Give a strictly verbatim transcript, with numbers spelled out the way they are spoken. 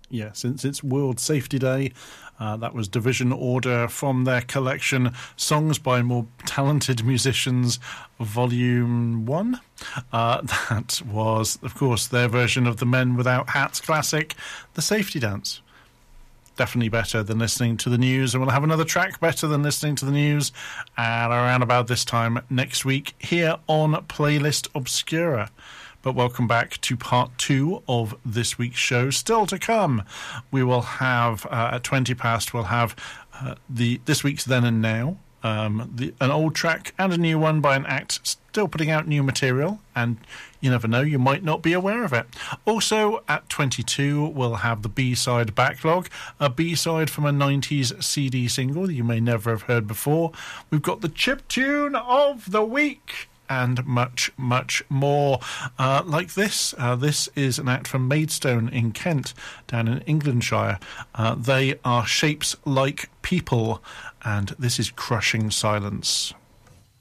Yeah, since it's World Safety Day. Uh, that was Division Order from their collection Songs by More Talented Musicians, Volume one. Uh, that was, of course, their version of the Men Without Hats classic, The Safety Dance. Definitely better than listening to the news, and we'll have another track better than listening to the news at around about this time next week here on Playlist Obscura. But welcome back to part two of this week's show. Still to come, we will have, uh, at twenty past, we'll have uh, the this week's Then and Now, um, the, an old track and a new one by an act still putting out new material, and you never know, you might not be aware of it. Also, at twenty-two, we'll have the B-side backlog, a B-side from a nineties C D single that you may never have heard before. We've got the chip tune of the week, and much, much more uh, like this. Uh, this is an act from Maidstone in Kent, down in Englandshire. Uh, they are Shapes Like People, and this is Crushing Silence.